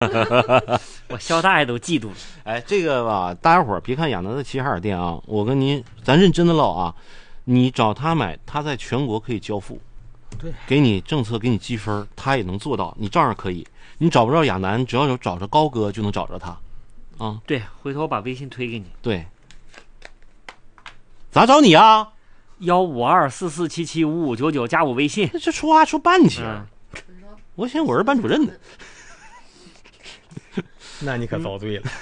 我肖大爷都嫉妒了。 哎，这个吧，大家伙儿别看亚楠的齐齐哈尔店啊，我跟您咱认真的唠啊，你找他买，他在全国可以交付， 对， 给你政策，给你积分，他也能做到，你照样可以。你找不着亚楠，只要有找着高哥就能找着他，啊， 对，回头我把微信推给你。 对，咋找你啊 15244775599加我微信。 这说话说半截，我寻思我是班主任呢。 那你可遭罪了。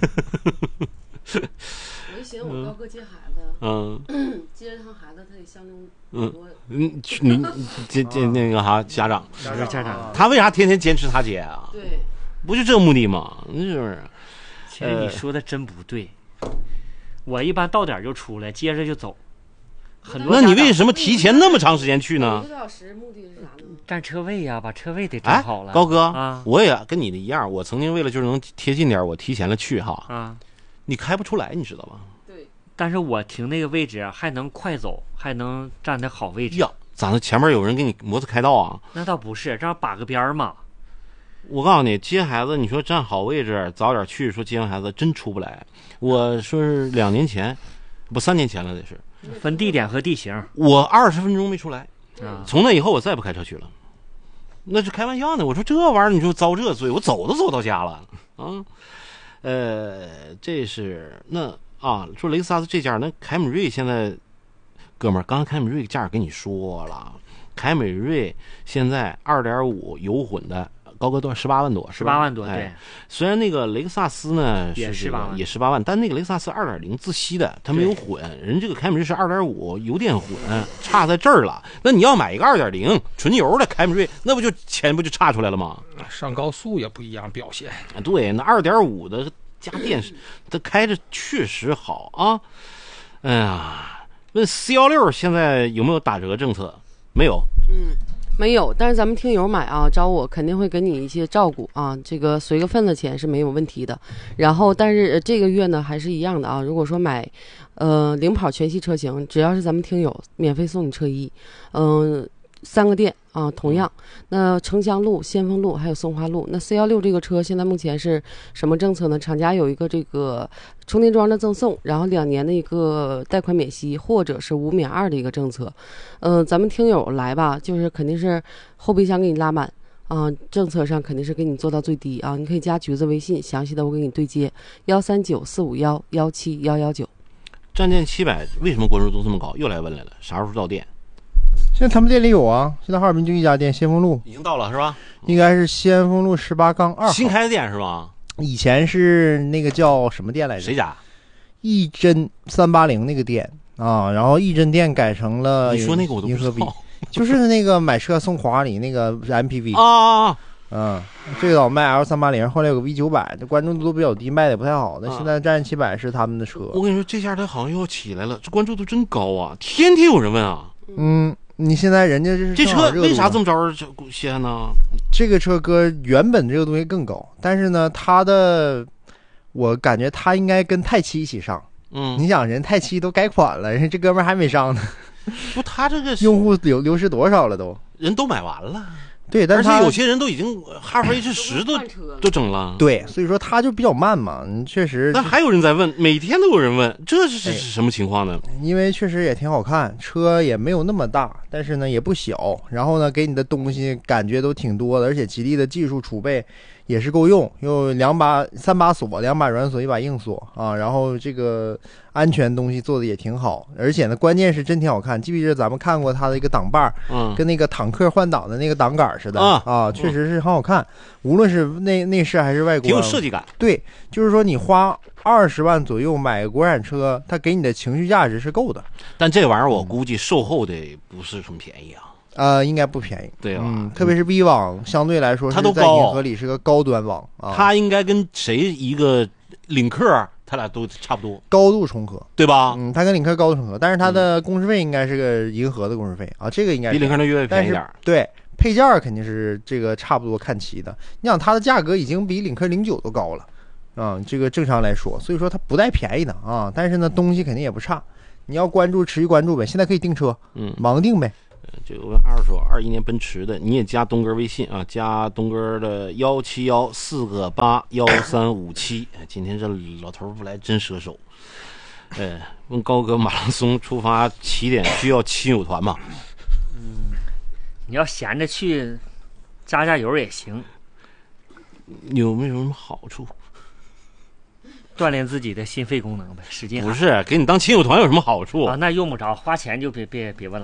我就寻思我高哥接孩子，接着他孩子他得相中多。 你这那个哈家长， 是家长， 他为啥天天坚持他接啊？ 对， 不就这目的吗？是不是？ 其实你说的真不对，我一般到点就出来，接着就走。很多那你为什么提前那么长时间去呢？ 1个多小时，目的是啥呢？ 占车位呀，把车位得占好了。 高哥啊， 我也跟你的一样，我曾经为了就是能贴近点，我提前了去哈。 啊， 你开不出来，你知道吧？ 对。 但是我停那个位置还能快走，还能站在好位置。 呀，咋的？前面有人给你摩托开道啊？ 那倒不是，这样把个边儿嘛。 我告诉你，接孩子，你说站好位置，早点去，说接完孩子真出不来。我说是2年前，不3年前了，得是。 分地点和地形， 我20分钟没出来，从那以后我再不开车去了。那是开玩笑呢，我说这玩意儿你就遭这罪，我走都走到家了啊。这是那啊，说雷克萨斯这家，那凯美瑞现在，哥们儿，刚才凯美瑞价跟你说了，凯美瑞现在2.5油混的。高哥多18万多 ，18万多，对。 哎，虽然那个雷克萨斯呢也18万， 也18万，但那个雷克萨斯2.0自吸的，它没有混，人这个凯美瑞是2.5油电混，差在这儿了。那你要买一个2.0纯油的凯美瑞，那不就钱不就差出来了吗？ 上高速也不一样表现。 对，那2.5的加电，它开着确实好啊。哎呀，问416现在有没有打折政策？没有。 没有，但是咱们听友买啊，找我肯定会给你一些照顾啊，这个随个份子钱是没有问题的。然后，但是这个月呢还是一样的啊，如果说买，领跑全系车型，只要是咱们听友，免费送你车衣，3个店啊，同样，那城乡路、先锋路还有松花路，那416这个车现在目前是什么政策呢？厂家有一个这个充电桩的赠送，然后2年的一个贷款免息，或者是5免2的一个政策。咱们听友来吧，就是肯定是后备箱给你拉满啊，政策上肯定是给你做到最低啊。你可以加橘子微信，详细的我给你对接13945117119。 战舰700为什么关注度这么高？又来问来了，啥时候到店？ 现在他们店里有啊，现在哈尔滨就一家店，先锋路已经到了是吧？ 应该是先锋路18-2 新开的店是吧？ 以前是那个叫什么店来着？ 谁家？ 一真380那个店啊，然后一真店改成了你说那个我都不知道， 就是那个买车送华里那个 MPV 啊。 最早卖 L380，后来有个 V900，这关注度都比较低，卖的不太好。那现在战舰700是他们的车。 我跟你说，这家它好像又要起来了，这关注度真高啊，天天有人问啊。 你现在人家这车为啥这么着稀罕呢？ 这个车哥原本这个东西更高，但是呢，我感觉他应该跟泰七一起上。你想人泰七都改款了，人这哥们儿还没上呢。 不，他这个用户流失多少了都？ 人都买完了。 对，但是而且有些人都已经哈弗 H10都整了。 对，所以说他就比较慢嘛，确实。 但还有人在问，每天都有人问，这是什么情况呢？ 因为确实也挺好看，车也没有那么大，但是呢也不小，然后呢给你的东西感觉都挺多的，而且吉利的技术储备也是够用，有3把锁，2把软锁，1把硬锁啊，然后这个安全东西做的也挺好，而且呢关键是真挺好看。记不记得咱们看过它的一个挡把，跟那个坦克换挡的那个挡杆似的啊，确实是很好看，无论是内饰还是外观， 挺有设计感。对， 就是说你花20万左右买个国产车，它给你的情绪价值是够的。 但这玩意儿我估计售后的不是很便宜啊。 应该不便宜， 对吧？ 特别是 V 网，相对来说它都在银河里是个高端网啊。 它应该跟谁一个领克，它俩都差不多， 高度重合， 对吧？ 它跟领克高度重合，但是它的工时费应该是个银河的工时费啊，这个应该比领克的略微便宜点。 对，配件肯定是这个差不多看齐的。你想它的价格已经比领克09都高了这个正常来说，所以说它不带便宜的啊。但是呢，东西肯定也不差，你要持续关注呗。现在可以订车，盲订呗。 这个问二手21年奔驰的，你也加东哥微信啊，加东哥的171481357。今天这老头不来真射手。问高哥，马拉松出发起点需要亲友团吗？ 你要闲着去加油也行。 有没有什么好处？ 锻炼自己的心肺功能呗，使劲。 不是，给你当亲友团有什么好处啊？那用不着，花钱就别问了。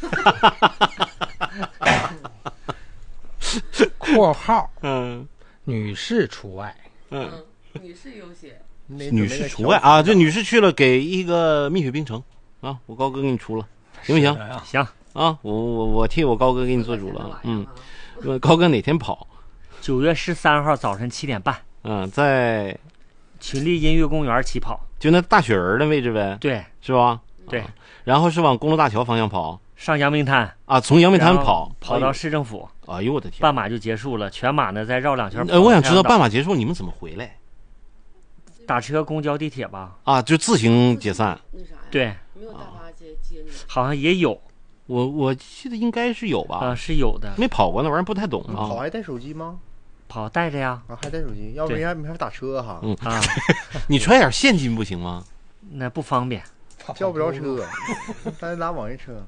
括号嗯， 女士除外。 女士优先。 女士除外啊，这女士去了给一个蜜雪冰城啊，我高哥给你出了，行不行？ 行啊，我替我高哥给你做主了。问高哥哪天跑 ？9月13号早晨7点半。 在群力音乐公园起跑， 就那大雪人的位置呗。 对， 是吧？ 对。 然后是往公路大桥方向跑， 上阳明滩啊，从阳明滩跑到市政府。 哎呦我的天！ 半马就结束了，全马呢再绕2圈。 我想知道半马结束你们怎么回来？ 打车、公交、地铁吧。 啊，就自行解散。 对， 没有大巴接你。 好像也有， 我记得应该是有吧。 啊，是有的。 没跑过那玩意儿，不太懂啊。 跑还带手机吗？ 跑带着呀。 啊，还带手机，要不然没法打车哈。 你揣点现金不行吗？ 那不方便， 叫不着车，咱拿网约车。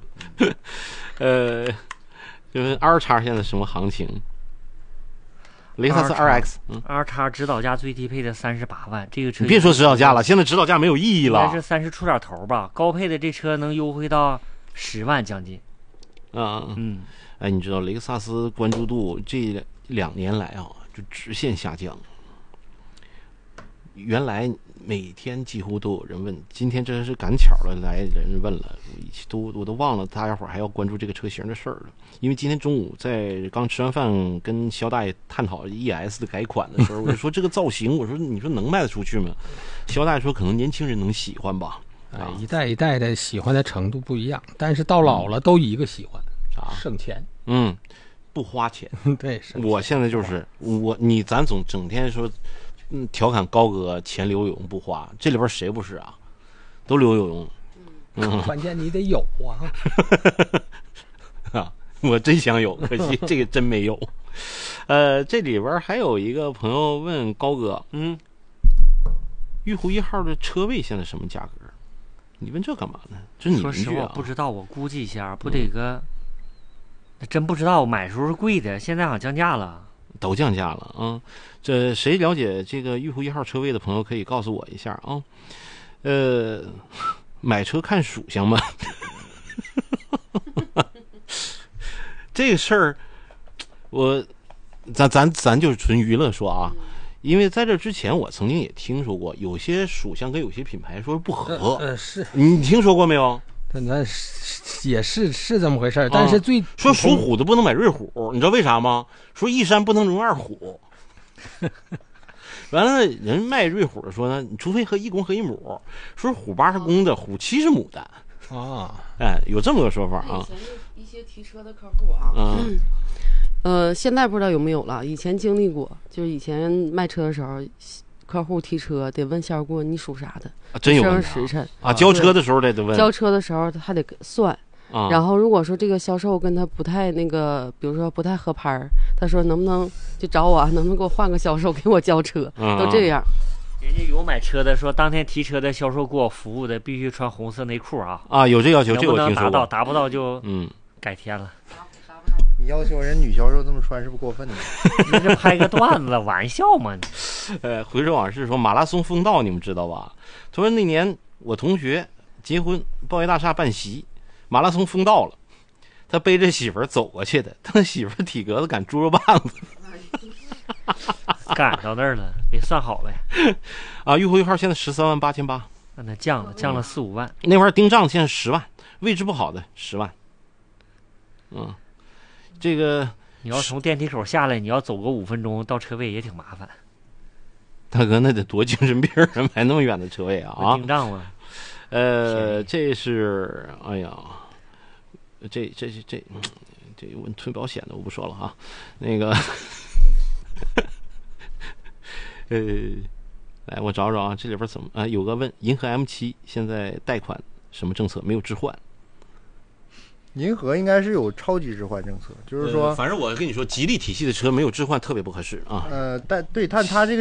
就是2叉现在什么行情？雷克萨斯 2X，2 叉指导价最低配的38万，这个车你别说指导价了，现在指导价没有意义了。 应该是30出点头吧，高配的这车能优惠到10万将近。 哎，你知道雷克萨斯关注度这2年来啊，就直线下降。原来每天几乎都有人问，今天真是赶巧了，来人问了，我都忘了大家伙还要关注这个车型的事儿了。因为今天中午在刚吃完饭跟肖大爷探讨 ES 的改款的时候，我就说这个造型，我说你说能卖得出去吗？肖大爷说可能年轻人能喜欢吧。 一代一代的喜欢的程度不一样，但是到老了都一个喜欢，省钱。 不花钱。 对， 我现在就是咱总整天说。调侃高哥钱留有用不花，这里边谁不是啊？都留有用。 关键你得有啊！我真想有，可惜这个真没有。这里边还有一个朋友问高哥，玉湖1号的车位现在什么价格？你问这干嘛呢？这是你说实话不知道，我估计一下，不得个，真不知道。买时候是贵的，现在好像降价了。 都降价了啊！这谁了解这个玉湖1号车位的朋友可以告诉我一下啊？买车看属相吗？这个事儿，咱就是纯娱乐说啊，因为在这之前我曾经也听说过，有些属相跟有些品牌说不合。 是你听说过没有？ 那也是这么回事，但是说属虎的不能买瑞虎，你知道为啥吗？说一山不能容二虎。完了，人卖瑞虎的说呢，你除非和一公和一母，说虎8是公的，虎7是母的啊。 哎，有这么个说法啊。 以前一些提车的客户啊，现在不知道有没有了，以前经历过，就是以前卖车的时候。客户提车得问销过你属啥的， 真有生日时辰啊！交车的时候得问， 交车的时候还得算。然后如果说这个销售跟他不太那个，比如说不太合拍儿，他说能不能就找我，能不能给我换个销售给我交车，都这样。 人家有买车的说，当天提车的销售给我服务的必须穿红色内裤啊！ 有这要求，这我听说过。 达不到就改天了。 你要求人女销售这么穿是不是过分呢？ 那是拍个段子，玩笑嘛。 回首往事说马拉松封道，你们知道吧？他说那年我同学结婚，报业大厦办席，马拉松封道了，他背着媳妇儿走过去的，他媳妇儿体格子赶猪肉棒子。 赶到那儿了，没算好呗。 玉湖1号现在13万8800， 那降了4、5万。 那玩意儿盯账现在10万，位置不好的10万。这个你要从电梯口下来，你要走个5分钟到车位也挺麻烦。 大哥，那得多精神病人买那么远的车位啊！ 盯账嘛。 这是哎呀，这问推保险的我不说了啊。那个，来我找找啊，这里边怎么有个问银河 M7现在贷款什么政策？没有置换。 银河应该是有超级置换政策，就是说， 反正我跟你说，吉利体系的车没有置换特别不合适啊。 但对，但它这个